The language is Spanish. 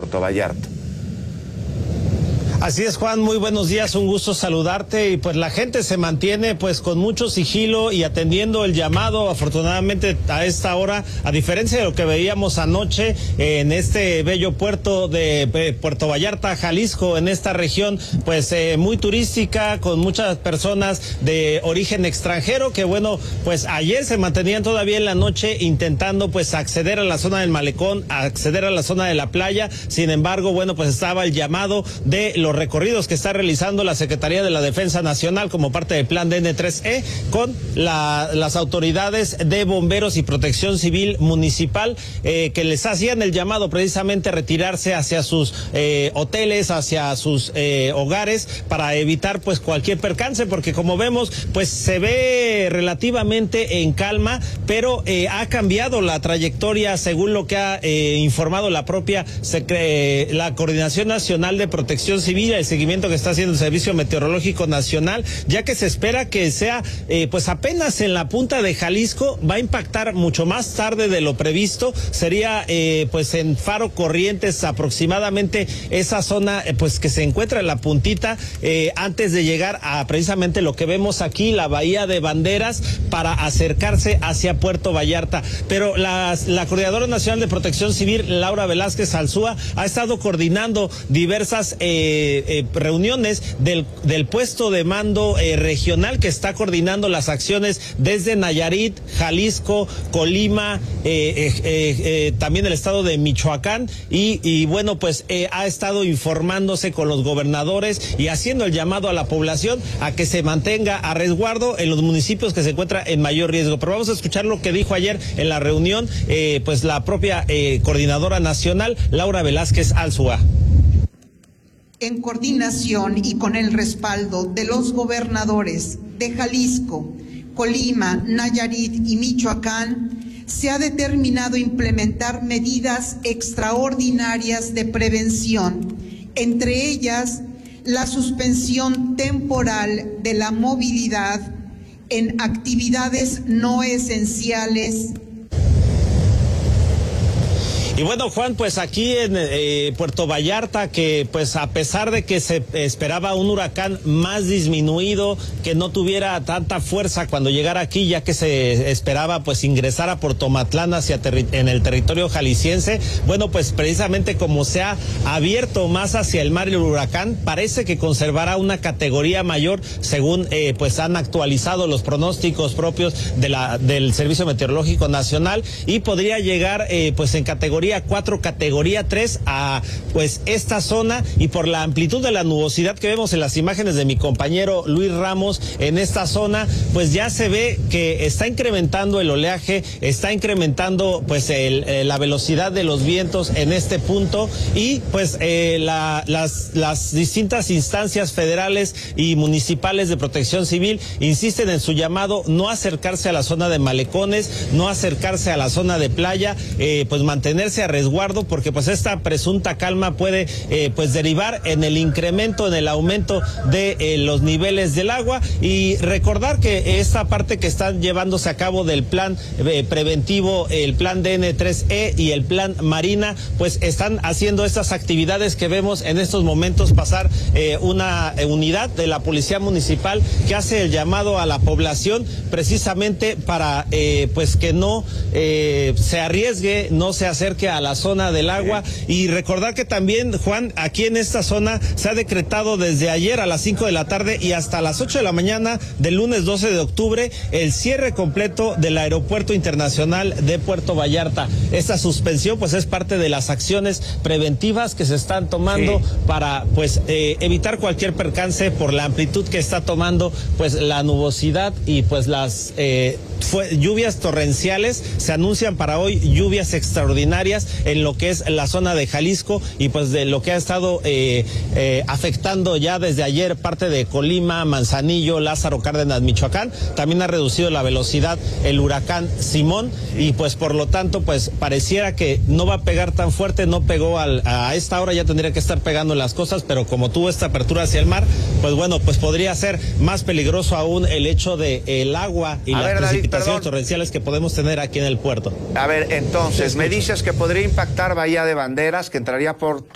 Puerto Vallarta. Así es, Juan, muy buenos días, un gusto saludarte. Y pues la gente se mantiene pues con mucho sigilo y atendiendo el llamado. Afortunadamente a esta hora, a diferencia de lo que veíamos anoche en este bello puerto de Puerto Vallarta, Jalisco, en esta región pues muy turística, con muchas personas de origen extranjero que bueno, pues ayer se mantenían todavía en la noche intentando pues acceder a la zona del malecón, acceder a la zona de la playa. Sin embargo, bueno, pues estaba el llamado de los recorridos que está realizando la Secretaría de la Defensa Nacional como parte del plan DN3E con las autoridades de bomberos y protección civil municipal que les hacían el llamado precisamente a retirarse hacia sus hoteles, hacia sus hogares para evitar pues cualquier percance, porque como vemos pues se ve relativamente en calma, pero ha cambiado la trayectoria según lo que ha informado la propia la Coordinación Nacional de Protección Civil, el seguimiento que está haciendo el Servicio Meteorológico Nacional, ya que se espera que sea pues apenas en la punta de Jalisco, va a impactar mucho más tarde de lo previsto. Sería pues en Faro Corrientes aproximadamente esa zona pues que se encuentra en la puntita antes de llegar a precisamente lo que vemos aquí, la Bahía de Banderas, para acercarse hacia Puerto Vallarta. Pero la Coordinadora Nacional de Protección Civil, Laura Velázquez Alzúa, ha estado coordinando diversas reuniones del puesto de mando regional que está coordinando las acciones desde Nayarit, Jalisco, Colima, también el estado de Michoacán y bueno, pues ha estado informándose con los gobernadores y haciendo el llamado a la población a que se mantenga a resguardo en los municipios que se encuentran en mayor riesgo. Pero vamos a escuchar lo que dijo ayer en la reunión pues la propia Coordinadora Nacional, Laura Velázquez Alzúa. En coordinación y con el respaldo de los gobernadores de Jalisco, Colima, Nayarit y Michoacán, se ha determinado implementar medidas extraordinarias de prevención, entre ellas la suspensión temporal de la movilidad en actividades no esenciales. Y bueno, Juan, pues aquí en Puerto Vallarta, que pues a pesar de que se esperaba un huracán más disminuido, que no tuviera tanta fuerza cuando llegara aquí, ya que se esperaba pues ingresar a Puerto Matlán en el territorio jalisciense, bueno, pues precisamente como se ha abierto más hacia el mar el huracán, parece que conservará una categoría mayor, según pues han actualizado los pronósticos propios del Servicio Meteorológico Nacional, y podría llegar pues en categoría 4, categoría 3 a pues esta zona, y por la amplitud de la nubosidad que vemos en las imágenes de mi compañero Luis Ramos en esta zona, pues ya se ve que está incrementando el oleaje, está incrementando pues la velocidad de los vientos en este punto, y pues las distintas instancias federales y municipales de protección civil insisten en su llamado no acercarse a la zona de malecones, no acercarse a la zona de playa, pues mantenerse a resguardo, porque pues esta presunta calma puede pues derivar en el incremento, en el aumento de los niveles del agua. Y recordar que esta parte que están llevándose a cabo del plan preventivo, el plan DN3E y el plan Marina, pues están haciendo estas actividades que vemos en estos momentos pasar una unidad de la Policía Municipal que hace el llamado a la población precisamente para pues que no se arriesgue, no se acerque a la zona del agua. Y recordar que también, Juan, aquí en esta zona se ha decretado desde ayer a las 5 de la tarde y hasta las 8 de la mañana del lunes 12 de octubre el cierre completo del Aeropuerto Internacional de Puerto Vallarta. Esta suspensión pues es parte de las acciones preventivas que se están tomando para pues evitar cualquier percance por la amplitud que está tomando pues la nubosidad y pues las lluvias torrenciales. Se anuncian para hoy lluvias extraordinarias en lo que es la zona de Jalisco y pues de lo que ha estado afectando ya desde ayer parte de Colima, Manzanillo, Lázaro Cárdenas, Michoacán. También ha reducido la velocidad el huracán Simón y pues por lo tanto pues pareciera que no va a pegar tan fuerte, no pegó a esta hora, ya tendría que estar pegando las cosas, pero como tuvo esta apertura hacia el mar, pues bueno, pues podría ser más peligroso aún el hecho de el agua y las precipitaciones torrenciales que podemos tener aquí en el puerto. A ver, entonces, me dices que podría impactar Bahía de Banderas, que entraría por